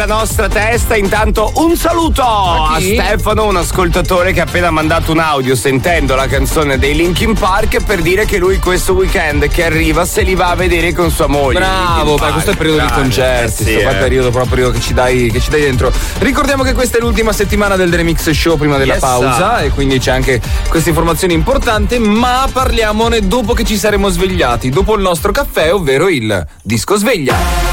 nella nostra testa. Intanto un saluto a Stefano, un ascoltatore che ha appena mandato un audio sentendo la canzone dei Linkin Park per dire che lui questo weekend che arriva se li va a vedere con sua moglie. Bravo, questo è il periodo di concerti, questo è il periodo proprio che ci dai dentro. Ricordiamo che questa è l'ultima settimana del Remix Show prima della pausa e quindi c'è anche questa informazione importante, ma parliamone dopo che ci saremo svegliati, dopo il nostro caffè, ovvero il Disco Sveglia.